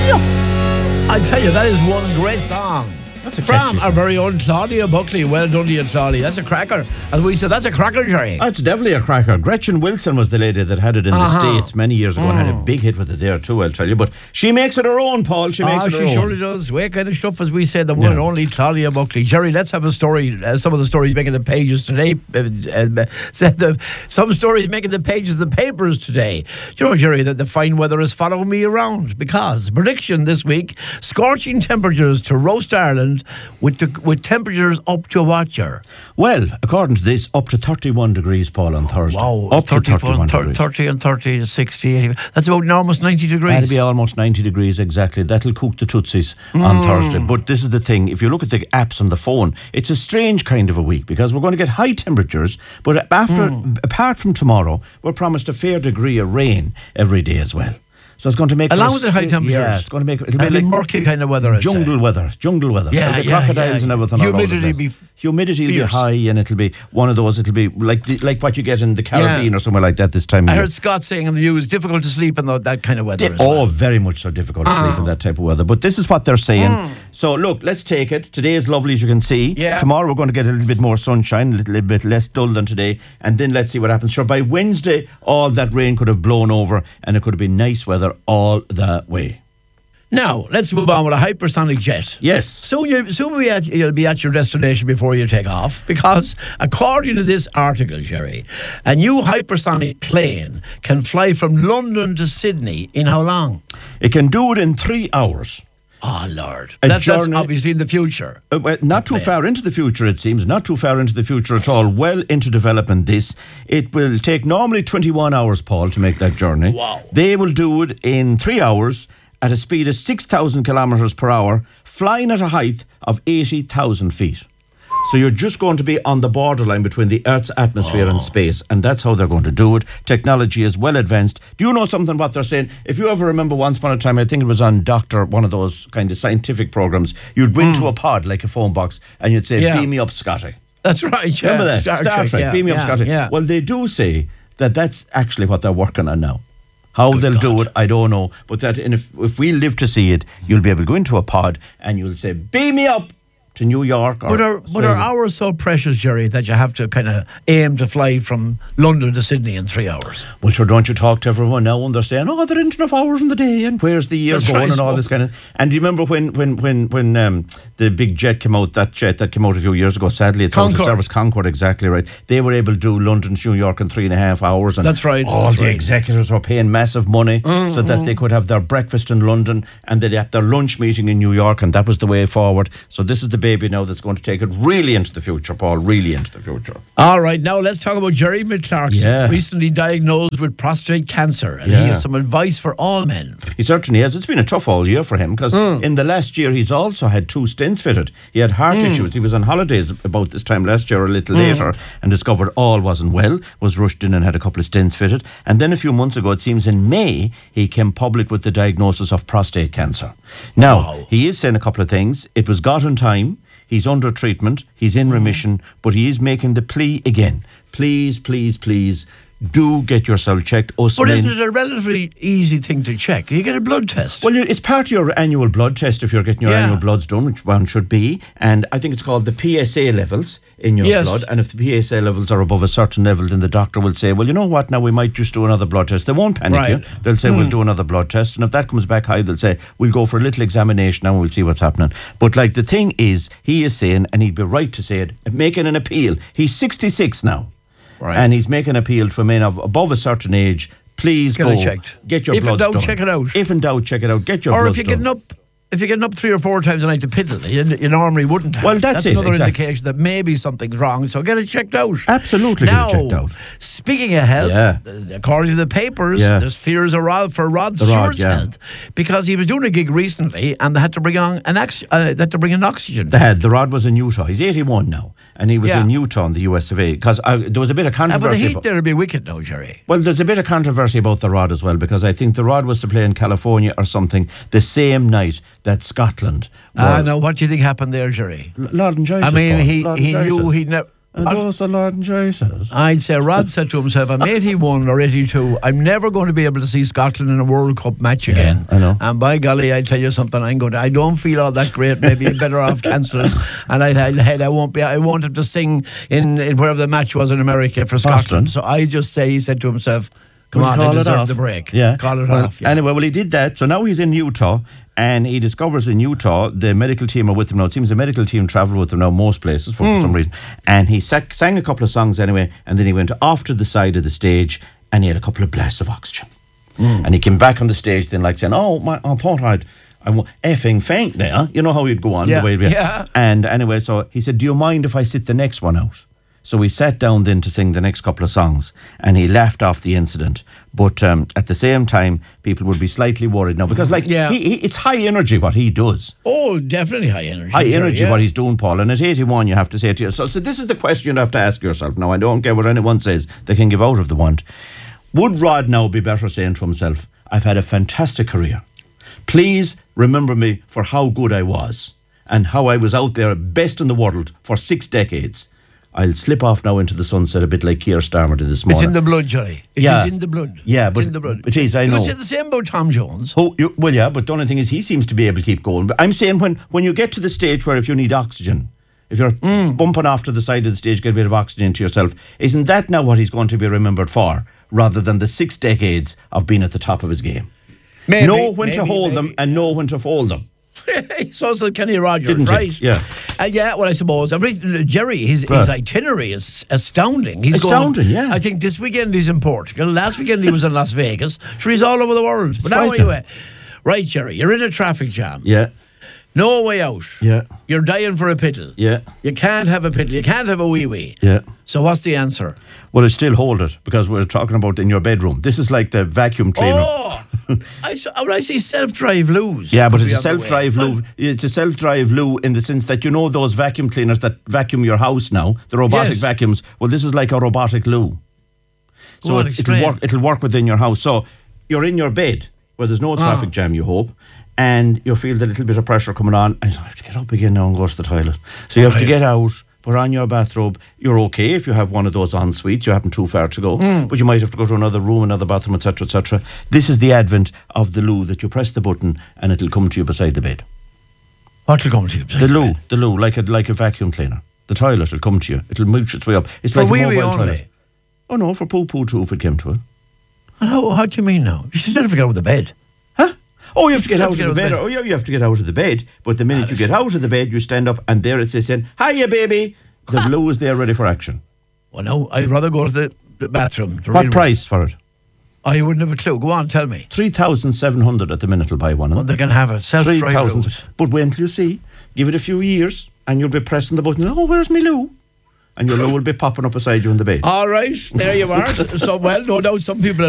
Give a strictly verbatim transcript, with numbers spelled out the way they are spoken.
I tell you, that is one great song. That's a From catchy our song. very own Claudia Buckley. Well done to you, Claudia. That's a cracker. As we said, that's a cracker, Jerry. That's definitely a cracker. Gretchen Wilson was the lady that had it in the Uh-huh. States many years ago and had a big hit with it there too, I'll tell you. But she makes it her own, Paul. She makes Ah, it her she own. surely does. Way kind of stuff, as we said, the one and Yeah. only Claudia Buckley. Jerry, let's have a story. Uh, some of the stories making the pages today. Uh, uh, said the, some stories making the pages of the papers today. Do you know, Jerry, that the fine weather is following me around because prediction this week: scorching temperatures to roast Ireland with the, with temperatures up to what, Jer? Well, according to this, up to thirty-one degrees, Paul, on Thursday. Wow, Up to thirty, thirty-one thir- degrees. thirty and thirty, sixty, eighty. That's about almost ninety degrees. That'll be almost ninety degrees exactly. That'll cook the tootsies on Thursday. But this is the thing, if you look at the apps on the phone, it's a strange kind of a week because we're going to get high temperatures, but after, apart from tomorrow, we're promised a fair degree of rain every day as well. So it's going to make... Along for with the high temperatures. Yeah, it's going to make... It'll That'll be be like murky kind of weather, I'd Jungle say. weather. Jungle weather. Yeah, There'll be yeah, crocodiles yeah. and everything. all over the Humidity place. be Humidity will be fierce. high, and it'll be one of those, it'll be like the, like what you get in the Caribbean Yeah. or somewhere like that this time of I year. heard Scott saying in the news, difficult to sleep in the, that kind of weather. Di- as well. Oh, very much so difficult to sleep in that type of weather. But this is what they're saying. So, look, let's take it. Today is lovely, as you can see. Yeah. Tomorrow we're going to get a little bit more sunshine, a little, little bit less dull than today. And then let's see what happens. Sure, by Wednesday, all that rain could have blown over and it could have been nice weather all the way. Now, let's move on with a hypersonic jet. Yes. Soon, you, soon we at, you'll be at your destination before you take off because, according to this article, Jerry, a new hypersonic plane can fly from London to Sydney in how long? It can do it in three hours. Oh, Lord. A That's, that's journey- obviously in the future. Uh, well, not too far into the future, it seems. Not too far into the future at all. Well into development, this. It will take normally twenty-one hours, Paul, to make that journey. Wow. They will do it in three hours at a speed of six thousand kilometres per hour, flying at a height of eighty thousand feet. So you're just going to be on the borderline between the Earth's atmosphere and space, and that's how they're going to do it. Technology is well advanced. Do you know something what they're saying? If you ever remember once upon a time, I think it was on Doctor, one of those kind of scientific programs, you'd go into a pod like a phone box and you'd say, Yeah. beam me up, Scotty. That's right. Yeah. Remember that? Star, Star Trek, Trek, yeah, beam me up, yeah, Scotty. Yeah. Well, they do say that that's actually what they're working on now. How they'll do God. it, I don't know. But that, and if, if we live to see it, you'll be able to go into a pod and you'll say, beam me up to New York. Or But are, but are hours so precious, Jerry, that you have to kind of aim to fly from London to Sydney in three hours? Well, sure, don't you talk to everyone now and they're saying, oh, there aren't enough hours in the day and where's the year That's going right, and all so- this kind of... And do you remember when when when when um, the big jet came out, that jet that came out a few years ago, sadly, it's out of Concorde. service, Concorde, exactly right. They were able to do London to New York in three and a half hours. And That's right, All that's the right. executives were paying massive money so that they could have their breakfast in London and they'd have their lunch meeting in New York, and that was the way forward. So this is the baby now that's going to take it really into the future, Paul, really into the future. All right, now let's talk about Jerry McClarkson, Yeah. recently diagnosed with prostate cancer, and Yeah. he has some advice for all men. He certainly has. It's been a tough all year for him because in the last year he's also had two stents fitted. He had heart issues. He was on holidays about this time last year, or a little later, and discovered all wasn't well, was rushed in and had a couple of stents fitted. And then a few months ago, it seems in May, he came public with the diagnosis of prostate cancer. Now, Wow. he is saying a couple of things. It was got on time. He's under treatment. He's in remission, but he is making the plea again. Please, please, please, do get yourself checked. Us But men- isn't it a relatively easy thing to check? You get a blood test. Well, you- it's part of your annual blood test if you're getting your Yeah. annual bloods done, which one should be. And I think it's called the P S A levels in your Yes. blood. And if the P S A levels are above a certain level, then the doctor will say, well, you know what, now we might just do another blood test. They won't panic Right. you. They'll say, we'll do another blood test. And if that comes back high, they'll say, we'll go for a little examination and we'll see what's happening. But like the thing is, he is saying, and he'd be right to say it, making an appeal. He's sixty-six now. Right. And he's making an appeal to men of above a certain age. Please Get go it checked. get your If in bloods doubt, done. check it out. If in doubt, check it out. Get your or bloods if you're done. getting up, if you're getting up three or four times a night to piddle, you, you normally wouldn't have. Well, that's it, another exactly. indication that maybe something's wrong. So get it checked out. Absolutely get it now, checked out. Speaking of health, Yeah. th- according to the papers, Yeah. there's fears of Rod, for Rod The Rod, Stewart's yeah. health because he was doing a gig recently and they had to bring on an ox- uh, they had to bring an oxygen. The head, the Rod was in Utah. He's eighty-one now, and he was Yeah. in Utah in the U S of A. Because uh, there was a bit of Uh, but the controversy. heat about, there would be wicked now, Jerry. well, there's a bit of controversy about the Rod as well, because I think the Rod was to play in California or something the same night that Scotland. Ah, were- now what do you think happened there, Jerry? L- Lord enjoys I it, mean, Paul. he, Lord he enjoys knew it. he never. And those the Lord and Jesus. I'd say Rod said to himself, I'm eighty-one or eighty-two. I'm never going to be able to see Scotland in a World Cup match again. I know. And by golly, I tell you something, I'm going to, I don't feel all that great. Maybe you're better off cancelling. And I, I, I won't be, I won't have to sing in, in wherever the match was in America for Scotland. Boston. So I just say, he said to himself, come We'll on, call I it deserve off. the break. Yeah. Call it Well, off. Yeah. Anyway, well, he did that. So now he's in Utah, and he discovers in Utah the medical team are with him now. It seems the medical team travel with him now most places for, for some reason. And he sang, sang a couple of songs anyway, and then he went off to the side of the stage, and he had a couple of blasts of oxygen. And he came back on the stage then like saying, oh, my, I thought I'd, I'm effing faint there. You know how he'd go on. Yeah, the way he'd- yeah. And anyway, so he said, do you mind if I sit the next one out? So we sat down then to sing the next couple of songs, and he laughed off the incident. But um, at the same time, people would be slightly worried now because, like, Yeah. he, he, it's high energy what he does. Oh, definitely high energy. High sure, energy yeah. what he's doing, Paul. And at eighty-one, you have to say to yourself. So this is the question you have to ask yourself. Now, I don't care what anyone says; they can give out if they want. Would Rod now be better saying to himself, "I've had a fantastic career. Please remember me for how good I was and how I was out there, best in the world for six decades." I'll slip off now into the sunset a bit like Keir Starmer did this morning. It's in the blood, Jerry. It Yeah. is in the blood. Yeah, It's but- in the blood. but geez, I You know. could say the same about Tom Jones. Oh, you, well, yeah, but the only thing is he seems to be able to keep going. But I'm saying when, when you get to the stage where if you need oxygen, if you're Mm. bumping off to the side of the stage, get a bit of oxygen to yourself, isn't that now what he's going to be remembered for, rather than the six decades of being at the top of his game? Maybe, know when to maybe, hold them maybe. and know when to fold them. So it's like Kenny Rogers, Didn't he? right? Yeah. Uh, yeah, well, I suppose. I mean, Jerry, his, his Right. itinerary is astounding. He's Astounding, going, yeah. I think this weekend he's in Portugal. Last weekend he was in Las Vegas. Sure, he's all over the world. But now, Right then. anyway. Right, Jerry, you're in a traffic jam. Yeah, No way out. Yeah. You're dying for a piddle. yeah, You can't have a piddle. You can't have a wee wee. yeah. So what's the answer? Well, I still hold it because we're talking about in your bedroom. This is like the vacuum cleaner. Oh, I saw, when I see self-drive loos. Yeah, but could it's be a on the way. self-drive loo. It's a self-drive loo in the sense that you know those vacuum cleaners that vacuum your house now, the robotic Yes. vacuums. Well, this is like a robotic loo. Go So on, it, explain. it'll work. It'll work within your house. So you're in your bed where there's no traffic Oh. jam. You hope. And you feel the little bit of pressure coming on, and you have to get up again now and go to the toilet. So you have to Right. get out, put on your bathrobe. You're okay if you have one of those en suites. You haven't too far to go, Mm. but you might have to go to another room, another bathroom, et cetera, et cetera. This is the advent of the loo that you press the button and it'll come to you beside the bed. What will come to you? The loo, the loo, like a like a vacuum cleaner. The toilet will come to you. It'll mooch its way up. It's For like wee a wee mobile only? toilet. Oh no, for poo poo too if it came to it. How, how do you mean now? You should never get out of the bed. Huh? Oh, you have to get have out to of get the out bed. of the Oh, yeah, you have to get out of the bed. But the minute you get out of the bed, you stand up, and there it says, saying, "Hiya, baby." The loo is there, ready for action. Well, no, I'd rather go to the, the bathroom. the What real price for it? one. I wouldn't have a clue. Go on, tell me. Three thousand seven hundred at the minute. Will buy one. Well, Of they them. can have a Three self-drive thousand. loos. But wait till you see. Give it a few years, and you'll be pressing the button. Oh, where's my loo? And your loo will be popping up beside you in the bed. All right, there you are. So, well, no doubt some people